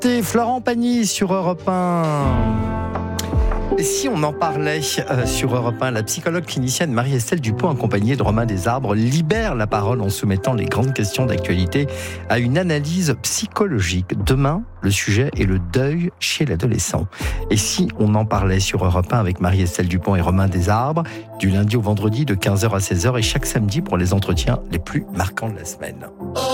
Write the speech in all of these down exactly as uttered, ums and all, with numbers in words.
C'était Florent Pagny sur Europe un. Et si on en parlait euh, sur Europe un, la psychologue clinicienne Marie-Estelle Dupont, accompagnée de Romain Desarbres, libère la parole en soumettant les grandes questions d'actualité à une analyse psychologique. Demain, le sujet est le deuil chez l'adolescent. Et si on en parlait sur Europe un avec Marie-Estelle Dupont et Romain Desarbres, du lundi au vendredi de quinze heures à seize heures et chaque samedi pour les entretiens les plus marquants de la semaine.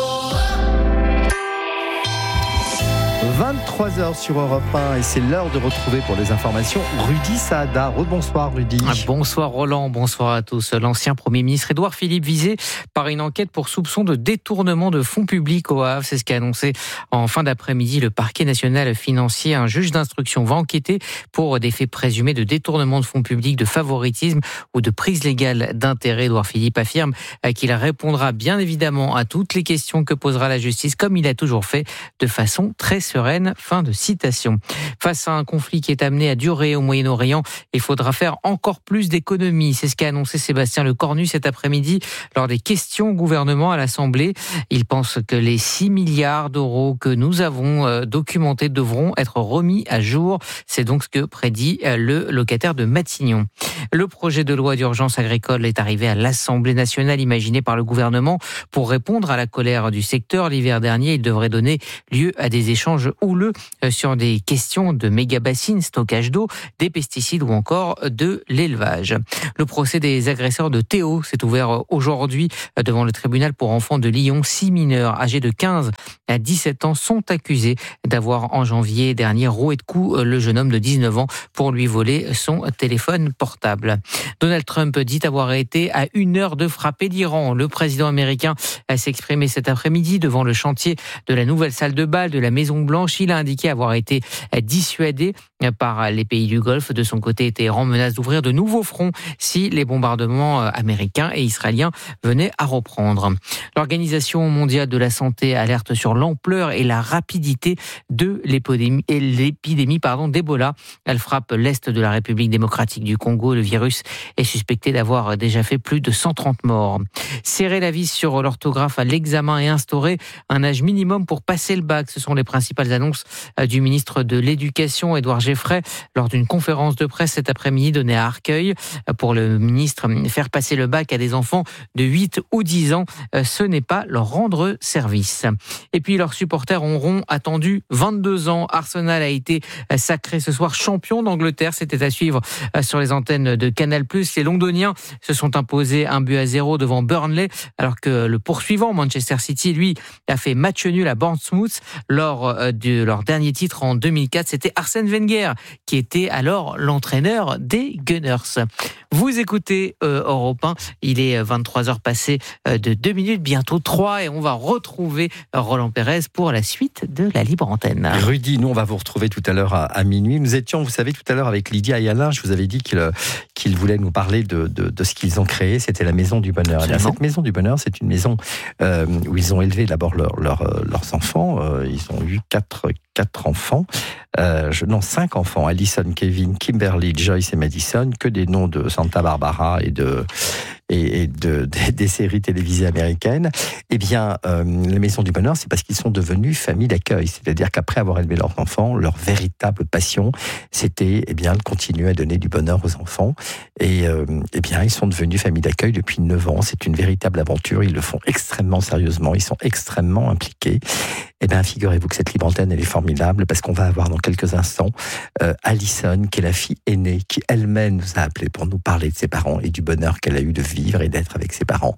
vingt-trois heures sur Europe un et c'est l'heure de retrouver pour les informations Rudy Saada. Rebonsoir Rudy. Bonsoir Roland, bonsoir à tous. L'ancien Premier ministre Édouard Philippe visé par une enquête pour soupçon de détournement de fonds publics au Havre. C'est ce qu'a annoncé en fin d'après-midi le parquet national financier. Un juge d'instruction va enquêter pour des faits présumés de détournement de fonds publics, de favoritisme ou de prise légale d'intérêt. Édouard Philippe affirme qu'il répondra bien évidemment à toutes les questions que posera la justice comme il a toujours fait de façon très sereine. Fin de citation. Face à un conflit qui est amené à durer au Moyen-Orient, il faudra faire encore plus d'économies. C'est ce qu'a annoncé Sébastien Lecornu cet après-midi lors des questions au gouvernement à l'Assemblée. Il pense que les six milliards d'euros que nous avons documentés devront être remis à jour. C'est donc ce que prédit le locataire de Matignon. Le projet de loi d'urgence agricole est arrivé à l'Assemblée nationale, imaginé par le gouvernement pour répondre à la colère du secteur. L'hiver dernier, il devrait donner lieu à des échanges houleux sur des questions de méga-bassines, stockage d'eau, des pesticides ou encore de l'élevage. Le procès des agresseurs de Théo s'est ouvert aujourd'hui devant le tribunal pour enfants de Lyon. Six mineurs âgés de quinze à dix-sept ans sont accusés d'avoir en janvier dernier roué de coups le jeune homme de dix-neuf ans pour lui voler son téléphone portable. Donald Trump dit avoir été à une heure de frapper l'Iran. Le président américain s'est exprimé cet après-midi devant le chantier de la nouvelle salle de bal de la Maison-Blanche. Il a indiqué avoir été dissuadé par les pays du Golfe. De son côté, Téhéran menace d'ouvrir de nouveaux fronts si les bombardements américains et israéliens venaient à reprendre. L'Organisation mondiale de la santé alerte sur l'ampleur et la rapidité de l'épidémie, l'épidémie pardon, d'Ebola. Elle frappe l'est de la République démocratique du Congo. Le virus est suspecté d'avoir déjà fait plus de cent trente morts. Serrer la vis sur l'orthographe à l'examen et instaurer un âge minimum pour passer le bac. Ce sont les principales annonces du ministre de l'Éducation, Édouard Geffray, lors d'une conférence de presse cet après-midi donnée à Arcueil. Pour le ministre, faire passer le bac à des enfants de huit ou dix ans, ce n'est pas leur rendre service. Et puis leurs supporters auront attendu vingt-deux ans. Arsenal a été sacré ce soir champion d'Angleterre. C'était à suivre sur les antennes de Canal plus. Les Londoniens se sont imposés un but à zéro devant Burnley, alors que le poursuivant Manchester City, lui, a fait match nul à Bournemouth lors de leur dernier titre en deux mille quatre. C'était Arsène Wenger qui était alors l'entraîneur des Gunners. Vous écoutez euh, Europe un, il est vingt-trois heures passées euh, de deux minutes, bientôt trois, et on va retrouver Roland Pérez pour la suite de la Libre Antenne. Rudy, nous on va vous retrouver tout à l'heure à, à minuit. Nous étions, vous savez, tout à l'heure avec Lydia et Alain, je vous avais dit qu'ils, qu'ils voulaient nous parler de, de, de ce qu'ils ont créé, c'était la Maison du Bonheur. Et bien, cette Maison du Bonheur, c'est une maison euh, où ils ont élevé d'abord leur, leur, leurs enfants, euh, ils ont eu quatre, quatre enfants, euh, je, non cinq enfants, Alison, Kevin, Kimberly, Joyce et Madison, que des noms de Santa Barbara et de et, et de, de des séries télévisées américaines. Eh bien, euh, la Maison du Bonheur, c'est parce qu'ils sont devenus famille d'accueil. C'est-à-dire qu'après avoir élevé leurs enfants, leur véritable passion, c'était eh bien de continuer à donner du bonheur aux enfants. Et euh, eh bien, ils sont devenus famille d'accueil depuis neuf ans. C'est une véritable aventure. Ils le font extrêmement sérieusement. Ils sont extrêmement impliqués. Eh bien, figurez-vous que cette libre antenne, elle est formidable parce qu'on va avoir dans quelques instants euh, Alison, qui est la fille aînée, qui elle-même nous a appelés pour nous parler de ses parents et du bonheur qu'elle a eu de vivre et d'être avec ses parents.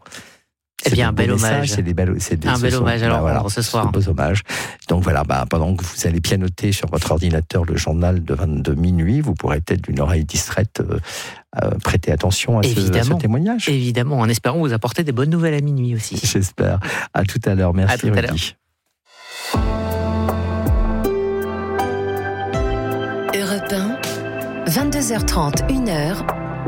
Eh bien, un bel hommage. C'est des belles, c'est des, un bel sont, hommage alors bah, voilà, ce soir. De beaux hommages. Donc voilà, bah, pendant que vous allez pianoter sur votre ordinateur le journal de vingt-deux minuit, vous pourrez peut-être d'une oreille distraite euh, euh, prêter attention à ce, à ce témoignage. Évidemment, en espérant vous apporter des bonnes nouvelles à minuit aussi. J'espère. À tout à l'heure. Merci. À tout à l'heure. Europe un, vingt-deux heures trente, une heure.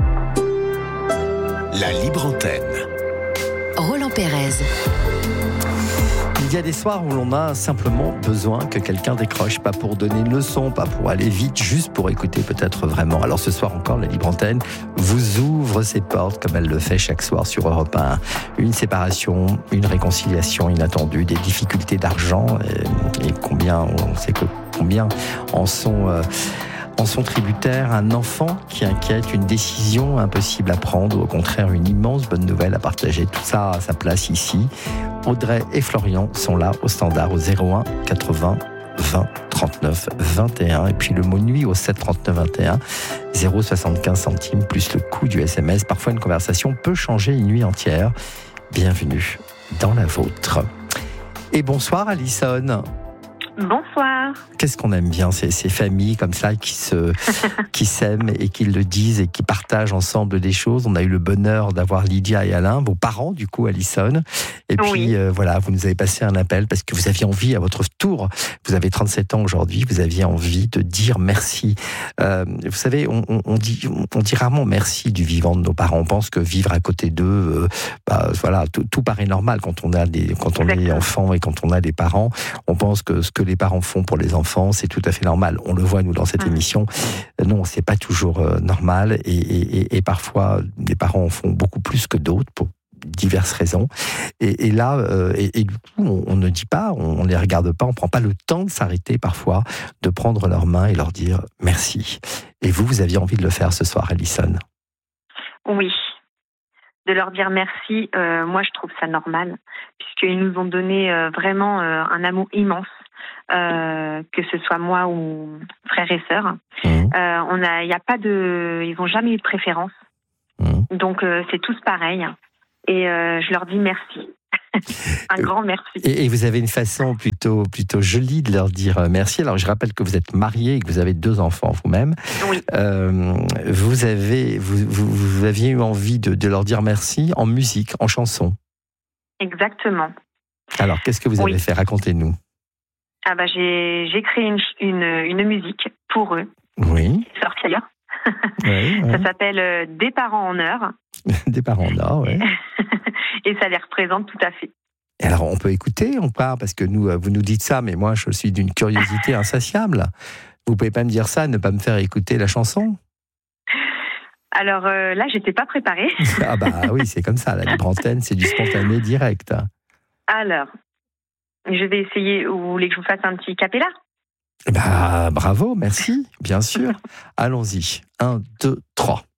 La Libre Antenne. Roland Pérez. Il y a des soirs où l'on a simplement besoin que quelqu'un décroche, pas pour donner une leçon, pas pour aller vite, juste pour écouter peut-être vraiment. Alors ce soir encore, la Libre Antenne vous ouvre ses portes comme elle le fait chaque soir sur Europe un. Une séparation, une réconciliation inattendue, des difficultés d'argent et, et combien on sait que combien en sont... Euh, En son tributaire, un enfant qui inquiète, une décision impossible à prendre, ou au contraire une immense bonne nouvelle à partager. Tout ça a sa place ici. Audrey et Florian sont là au standard au zéro un quatre-vingts vingt trente-neuf vingt et un. Et puis le mot nuit au sept trente-neuf vingt et un, zéro soixante-quinze centimes plus le coût du S M S. Parfois une conversation peut changer une nuit entière. Bienvenue dans la vôtre. Et bonsoir Alison. Bonsoir. Qu'est-ce qu'on aime bien ces, ces familles comme ça qui se, qui s'aiment et qui le disent et qui partagent ensemble des choses. On a eu le bonheur d'avoir Lydia et Alain, vos parents du coup, Alison. Et puis oui. euh, voilà, vous nous avez passé un appel parce que vous aviez envie à votre tour. Vous avez trente-sept ans aujourd'hui. Vous aviez envie de dire merci. Euh, vous savez, on, on, on dit, on dit rarement merci du vivant de nos parents. On pense que vivre à côté d'eux, euh, bah, voilà, tout, tout paraît normal quand on a des, quand on est enfant et quand on a des parents. On pense que ce que les parents font pour les enfants, c'est tout à fait normal. On le voit, nous, dans cette mmh. émission. Non, c'est pas toujours euh, normal. Et, et, et parfois, les parents en font beaucoup plus que d'autres pour diverses raisons. Et, et là, euh, et, et du coup, on, on ne dit pas, on ne les regarde pas, on prend pas le temps de s'arrêter parfois, de prendre leurs mains et leur dire merci. Et vous, vous aviez envie de le faire ce soir, Alison? Oui. De leur dire merci, euh, moi, je trouve ça normal, puisqu'ils nous ont donné euh, vraiment euh, un amour immense. Euh, que ce soit moi ou frères et sœurs, mmh. euh, on a, il y a pas de, ils ont jamais eu de préférence, mmh. donc euh, c'est tous pareil. Et euh, je leur dis merci, un grand merci. Et, et vous avez une façon plutôt plutôt jolie de leur dire merci. Alors je rappelle que vous êtes mariés et que vous avez deux enfants vous-même. Oui. Euh, vous avez, vous, vous, vous aviez eu envie de, de leur dire merci en musique, en chanson. Exactement. Alors qu'est-ce que vous avez oui. fait? Racontez-nous. Ah bah j'ai, j'ai créé une, une, une musique pour eux. Oui. Sortir. Oui, oui. Ça s'appelle euh, Des parents en or. Des parents en or, oui. Et ça les représente tout à fait. Et alors on peut écouter, on part, parce que nous, vous nous dites ça, mais moi je suis d'une curiosité insatiable. Vous pouvez pas me dire ça, ne pas me faire écouter la chanson? Alors euh, là, j'étais pas préparée. Ah bah oui, c'est comme ça, la libre antenne, c'est du spontané direct. Alors... Je vais essayer, ou vous voulez que je vous fasse un petit capella? Bah, bravo, merci, bien sûr. Allons-y. Un, deux, trois.